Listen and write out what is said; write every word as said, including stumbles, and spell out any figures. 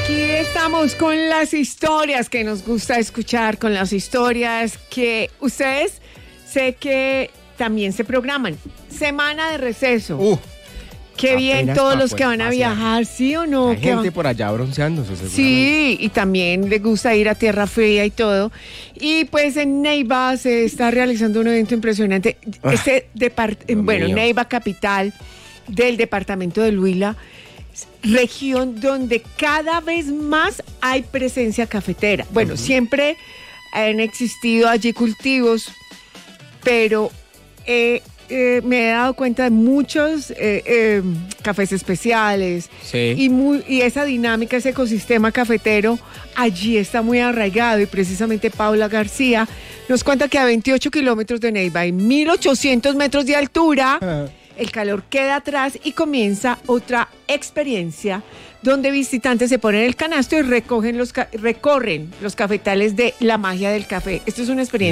Aquí estamos con las historias que nos gusta escuchar, con las historias que ustedes sé que también se programan. Semana de receso. Uh, Qué bien todos los que van a viajar, ¿sí o no? Hay Que gente van... por allá bronceándose, seguramente. Sí, y también les gusta ir a tierra fría y todo. Y pues en Neiva se está realizando un evento impresionante. Ah, este depart... Bueno, mío. Neiva, capital del departamento del Huila, región donde cada vez más hay presencia cafetera. Bueno, uh-huh. siempre han existido allí cultivos, pero eh, eh, me he dado cuenta de muchos eh, eh, cafés especiales sí. y, muy, y esa dinámica, ese ecosistema cafetero allí está muy arraigado, y precisamente Paula García nos cuenta que a veintiocho kilómetros de Neiva y mil ochocientos metros de altura, uh-huh. el calor queda atrás y comienza otra experiencia donde visitantes se ponen el canasto y recogen los ca- recorren los cafetales de la magia del café. Esto es una experiencia